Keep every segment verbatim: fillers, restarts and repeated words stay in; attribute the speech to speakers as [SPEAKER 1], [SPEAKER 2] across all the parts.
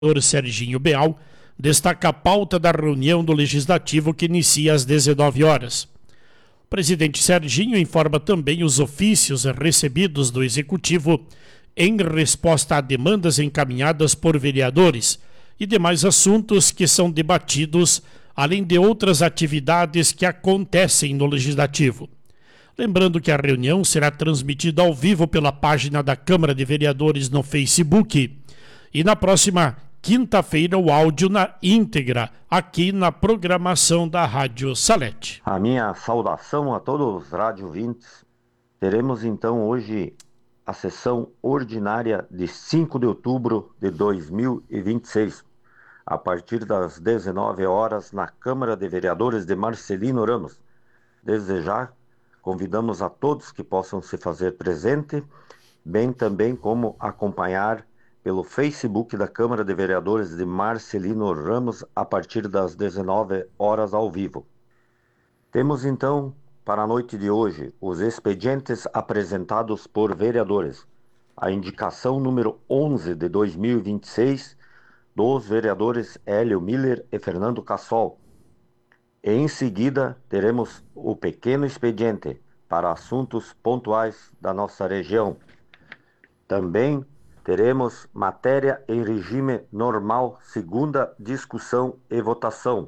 [SPEAKER 1] Serginho Beal destaca a pauta da reunião do Legislativo que inicia às dezenove horas. O presidente Serginho informa também os ofícios recebidos do Executivo em resposta a demandas encaminhadas por vereadores e demais assuntos que são debatidos, além de outras atividades que acontecem no Legislativo. Lembrando que a reunião será transmitida ao vivo pela página da Câmara de Vereadores no Facebook e na próxima quinta-feira o áudio na íntegra, aqui na programação da Rádio Salete.
[SPEAKER 2] A minha saudação a todos os rádio ouvintes. Teremos então hoje a sessão ordinária de cinco de outubro de dois mil e vinte e seis, a partir das dezenove horas na Câmara de Vereadores de Marcelino Ramos. Desde já, convidamos a todos que possam se fazer presente, bem também como acompanhar pelo Facebook da Câmara de Vereadores de Marcelino Ramos a partir das dezenove horas ao vivo. Temos então, para a noite de hoje, os expedientes apresentados por vereadores. A indicação número onze de dois mil e vinte e seis dos vereadores Hélio Miller e Fernando Cassol. Em seguida, teremos o pequeno expediente para assuntos pontuais da nossa região. Também teremos matéria em regime normal, segunda discussão e votação.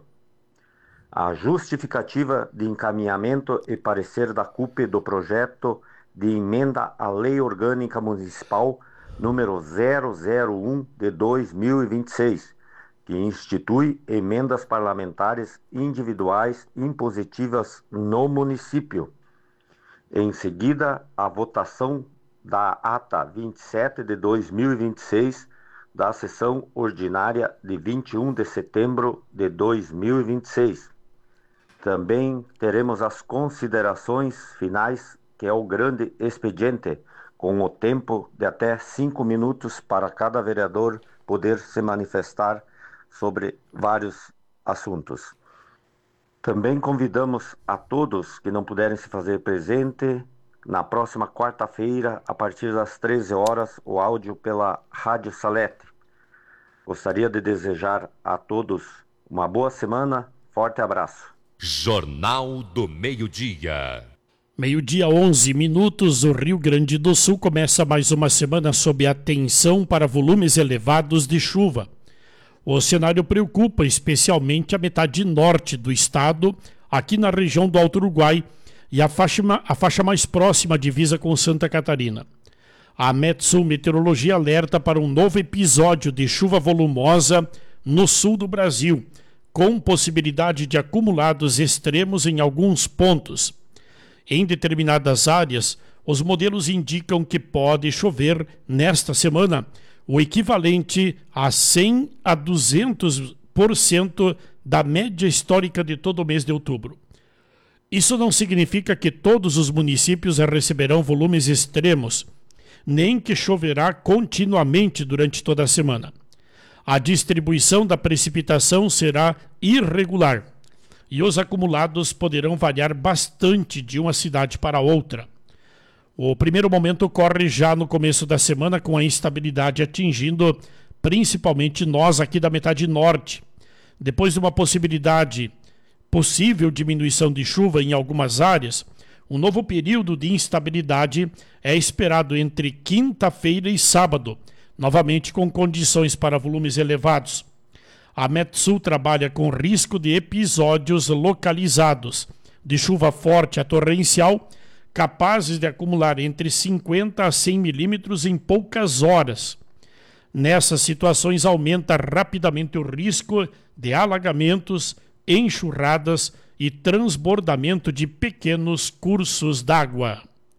[SPEAKER 2] A justificativa de encaminhamento e parecer da C U P do projeto de emenda à Lei Orgânica Municipal número zero zero um de dois mil e vinte e seis, que institui emendas parlamentares individuais impositivas no município. Em seguida, a votação da ata vinte e sete de dois mil e vinte e seis da sessão ordinária de vinte e um de setembro de dois mil e vinte e seis. Também teremos as considerações finais, que é o grande expediente, com o tempo de até cinco minutos para cada vereador poder se manifestar sobre vários assuntos. Também convidamos a todos que não puderem se fazer presente na próxima quarta-feira, a partir das treze horas, o áudio pela Rádio Salete. Gostaria de desejar a todos uma boa semana. Forte abraço.
[SPEAKER 3] Jornal do Meio-Dia.
[SPEAKER 1] Meio-dia, onze minutos, o Rio Grande do Sul começa mais uma semana sob atenção para volumes elevados de chuva. O cenário preocupa especialmente a metade norte do estado, aqui na região do Alto Uruguai, e a faixa, a faixa mais próxima divisa com Santa Catarina. A Metsul Meteorologia alerta para um novo episódio de chuva volumosa no sul do Brasil, com possibilidade de acumulados extremos em alguns pontos. Em determinadas áreas, os modelos indicam que pode chover nesta semana o equivalente a cem a duzentos por cento da média histórica de todo o mês de outubro. Isso não significa que todos os municípios receberão volumes extremos, nem que choverá continuamente durante toda a semana. A distribuição da precipitação será irregular e os acumulados poderão variar bastante de uma cidade para outra. O primeiro momento ocorre já no começo da semana, com a instabilidade atingindo principalmente nós aqui da metade norte. Depois de uma possibilidade possível diminuição de chuva em algumas áreas, um novo período de instabilidade é esperado entre quinta-feira e sábado, novamente com condições para volumes elevados. A Metsul trabalha com risco de episódios localizados de chuva forte a torrencial, capazes de acumular entre cinquenta a cem milímetros em poucas horas. Nessas situações aumenta rapidamente o risco de alagamentos, enxurradas e transbordamento de pequenos cursos d'água.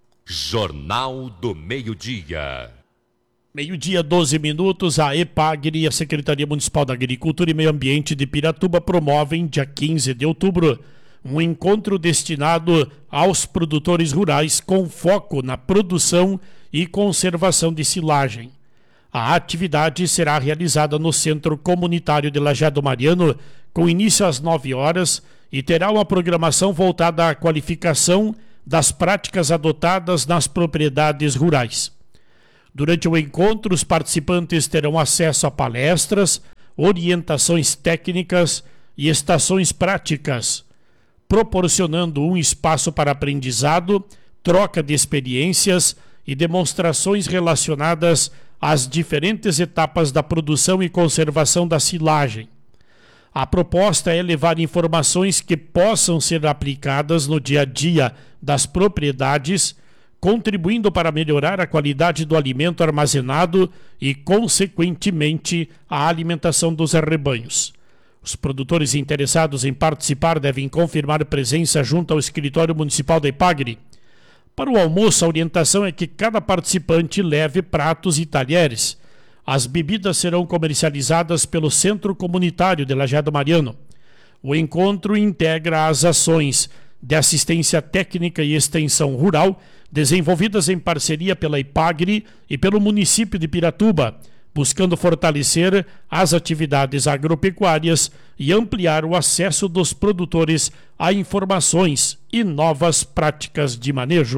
[SPEAKER 3] Jornal do Meio-Dia.
[SPEAKER 1] Meio-dia, doze minutos, a EPAGRE e a Secretaria Municipal da Agricultura e Meio Ambiente de Piratuba promovem, dia quinze de outubro, um encontro destinado aos produtores rurais com foco na produção e conservação de silagem. A atividade será realizada no Centro Comunitário de Lajeado Mariano, com início às nove horas, e terá uma programação voltada à qualificação das práticas adotadas nas propriedades rurais. Durante o encontro, os participantes terão acesso a palestras, orientações técnicas e estações práticas, proporcionando um espaço para aprendizado, troca de experiências e demonstrações relacionadas às diferentes etapas da produção e conservação da silagem. A proposta é levar informações que possam ser aplicadas no dia a dia das propriedades, contribuindo para melhorar a qualidade do alimento armazenado e, consequentemente, a alimentação dos rebanhos. Os produtores interessados em participar devem confirmar presença junto ao escritório municipal da Epagre. Para o almoço, a orientação é que cada participante leve pratos e talheres. As bebidas serão comercializadas pelo Centro Comunitário de Lajeado Mariano. O encontro integra as ações de assistência técnica e extensão rural desenvolvidas em parceria pela Epagre e pelo município de Piratuba, buscando fortalecer as atividades agropecuárias e ampliar o acesso dos produtores a informações e novas práticas de manejo.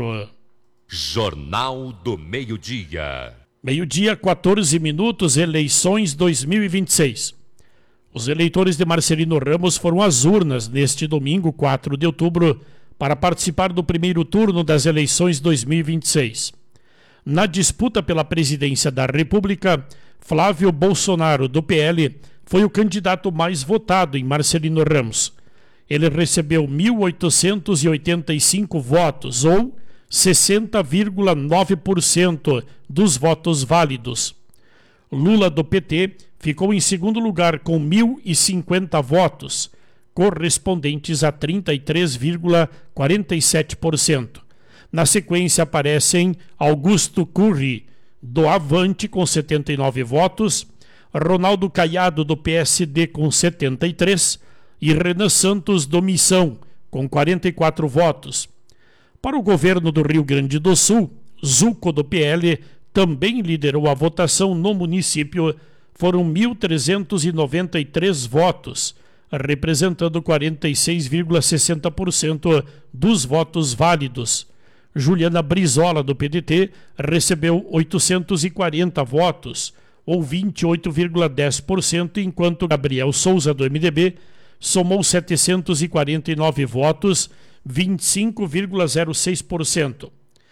[SPEAKER 3] Jornal do Meio-Dia.
[SPEAKER 1] Meio-dia, quatorze minutos, eleições dois mil e vinte e seis. Os eleitores de Marcelino Ramos foram às urnas neste domingo, quatro de outubro, para participar do primeiro turno das eleições dois mil e vinte e seis. Na disputa pela presidência da República, Flávio Bolsonaro, do P L, foi o candidato mais votado em Marcelino Ramos. Ele recebeu mil oitocentos e oitenta e cinco votos, ou sessenta vírgula nove por cento dos votos válidos. Lula, do P T, ficou em segundo lugar com mil e cinquenta votos, correspondentes a trinta e três vírgula quarenta e sete por cento. Na sequência aparecem Augusto Curri, do Avante, com setenta e nove votos, Ronaldo Caiado, do P S D, com setenta e três, e Renan Santos, do Missão, com quarenta e quatro votos. Para o governo do Rio Grande do Sul, Zuco, do P L, também liderou a votação no município. Foram mil trezentos e noventa e três votos, representando quarenta e seis vírgula sessenta por cento dos votos válidos. Juliana Brizola, do P D T, recebeu oitocentos e quarenta votos, ou vinte e oito vírgula dez por cento, enquanto Gabriel Souza, do M D B, somou setecentos e quarenta e nove votos, vinte e cinco vírgula zero seis por cento.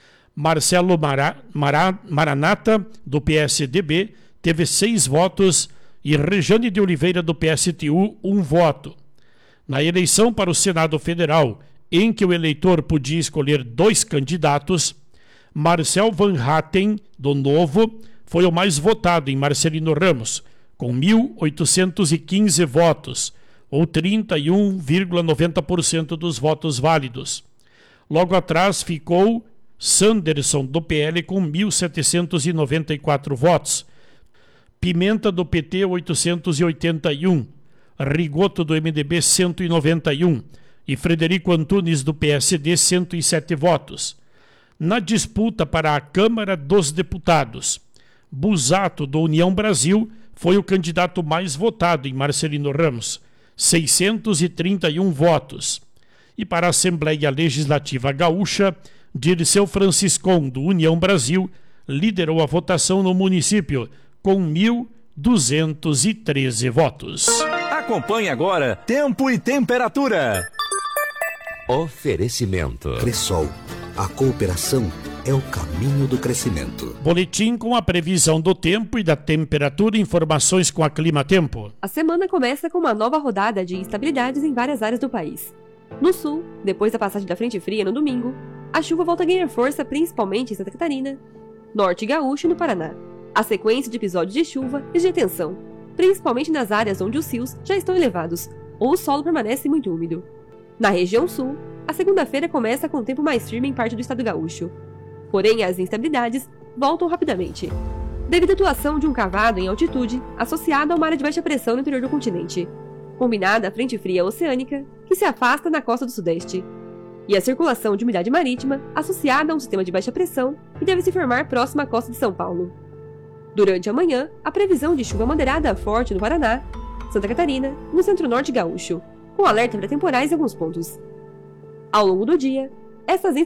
[SPEAKER 1] Marcelo Mara, Mara, Maranata, do P S D B, teve seis votos e Rejane de Oliveira, do P S T U, um voto. Na eleição para o Senado Federal, em que o eleitor podia escolher dois candidatos, Marcel Van Hatten, do Novo, foi o mais votado em Marcelino Ramos, com mil oitocentos e quinze votos, ou trinta e um vírgula noventa por cento dos votos válidos. Logo atrás ficou Sanderson, do P L, com mil setecentos e noventa e quatro votos, Pimenta, do P T, oitocentos e oitenta e um, Rigoto, do M D B, cento e noventa e um, e Frederico Antunes, do P S D, cento e sete votos. Na disputa para a Câmara dos Deputados, Busato, do União Brasil, foi o candidato mais votado em Marcelino Ramos, seiscentos e trinta e um votos. E para a Assembleia Legislativa Gaúcha, Dirceu Franciscon, do União Brasil, liderou a votação no município, com mil duzentos e treze votos.
[SPEAKER 4] Acompanhe agora Tempo e Temperatura.
[SPEAKER 3] Oferecimento.
[SPEAKER 5] Cressol, a cooperação é o caminho do crescimento.
[SPEAKER 1] Boletim com a previsão do tempo e da temperatura, informações com a Clima Tempo.
[SPEAKER 6] A semana começa com uma nova rodada de instabilidades em várias áreas do país. No sul, depois da passagem da frente fria no domingo, a chuva volta a ganhar força principalmente em Santa Catarina, Norte Gaúcho e no Paraná. A sequência de episódios de chuva e de tensão, principalmente nas áreas onde os rios já estão elevados ou o solo permanece muito úmido. Na região sul, a segunda-feira começa com um tempo mais firme em parte do estado gaúcho. Porém, as instabilidades voltam rapidamente, devido à atuação de um cavado em altitude associado a uma área de baixa pressão no interior do continente, combinada à frente fria oceânica que se afasta na costa do sudeste, e a circulação de umidade marítima associada a um sistema de baixa pressão que deve se formar próximo à costa de São Paulo. Durante a manhã, a previsão de chuva moderada a forte no Paraná, Santa Catarina e no centro-norte gaúcho, com alerta para temporais em alguns pontos. Ao longo do dia, essas